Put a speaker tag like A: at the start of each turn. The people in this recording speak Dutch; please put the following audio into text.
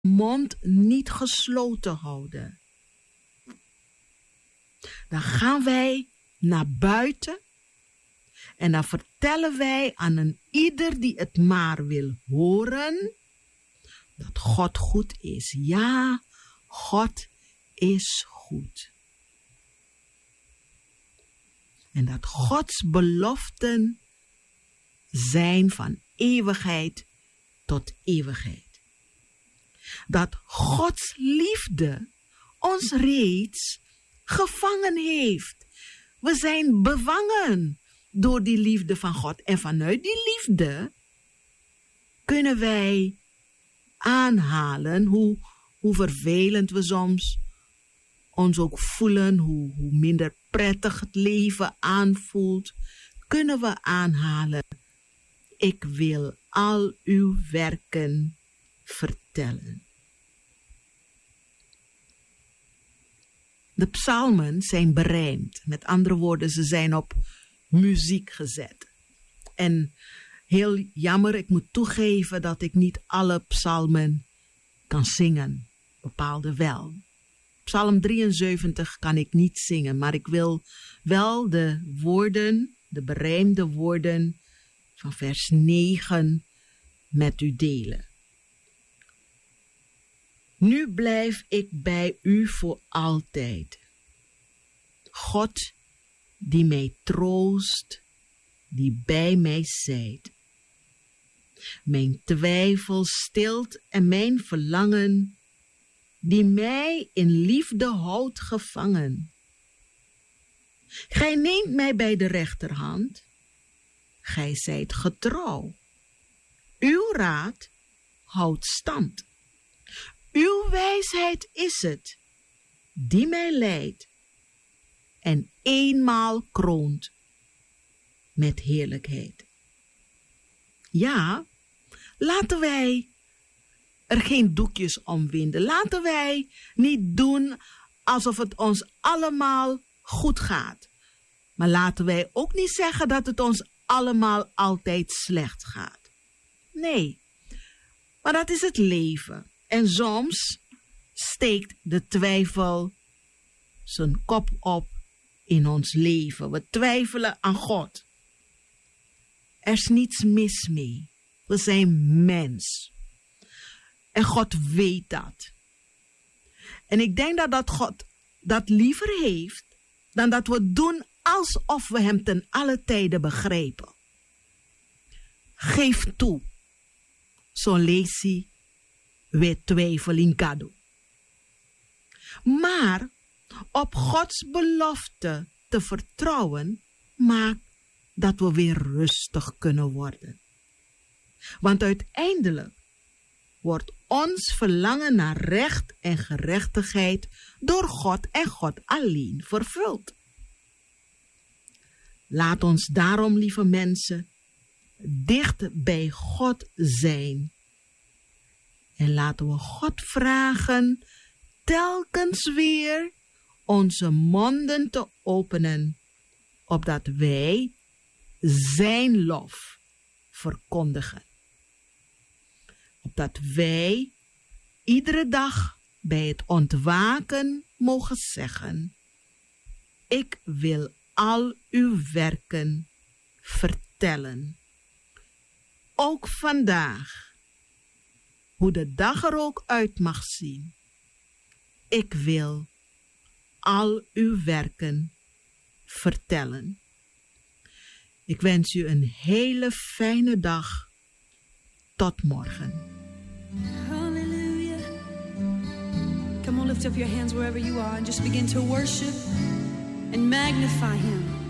A: mond niet gesloten houden. Dan gaan wij naar buiten en dan vertellen wij aan een ieder die het maar wil horen dat God goed is. Ja, God is goed. En dat Gods beloften zijn van eeuwigheid tot eeuwigheid. Dat Gods liefde ons reeds gevangen heeft. We zijn bevangen door die liefde van God. En vanuit die liefde kunnen wij aanhalen hoe vervelend we soms ons ook voelen, hoe minder prettig het leven aanvoelt, kunnen we aanhalen: ik wil al uw werken vertellen. De psalmen zijn berijmd. Met andere woorden, ze zijn op muziek gezet. En heel jammer, ik moet toegeven dat ik niet alle psalmen kan zingen. Bepaalde wel. Psalm 73 kan ik niet zingen, maar ik wil wel de woorden, de berijmde woorden van vers 9 met u delen. Nu blijf ik bij u voor altijd. God die mij troost, die bij mij zijt. Mijn twijfel stilt en mijn verlangen, die mij in liefde houdt gevangen. Gij neemt mij bij de rechterhand, gij zijt getrouw. Uw raad houdt stand. Uw wijsheid is het, die mij leidt en eenmaal kroont met heerlijkheid. Ja, laten wij er geen doekjes om winden. Laten wij niet doen alsof het ons allemaal goed gaat. Maar laten wij ook niet zeggen dat het ons allemaal altijd slecht gaat. Nee, maar dat is het leven. En soms steekt de twijfel zijn kop op in ons leven. We twijfelen aan God. Er is niets mis mee. We zijn mens. En God weet dat. En ik denk dat God dat liever heeft dan dat we doen alsof we hem ten alle tijden begrijpen. Geef toe. Zo lees hij, we twijfelen kado. Maar op Gods belofte te vertrouwen maakt dat we weer rustig kunnen worden. Want uiteindelijk wordt ons verlangen naar recht en gerechtigheid door God en God alleen vervuld. Laat ons daarom, lieve mensen, dicht bij God zijn. En laten we God vragen telkens weer onze monden te openen, opdat wij zijn lof verkondigen. Opdat wij iedere dag bij het ontwaken mogen zeggen: ik wil al uw werken vertellen. Ook vandaag, hoe de dag er ook uit mag zien. Ik wil al uw werken vertellen. Ik wens u een hele fijne dag. Tot morgen.
B: Hallelujah. Come on, lift up your hands wherever you are and just begin to worship and magnify him.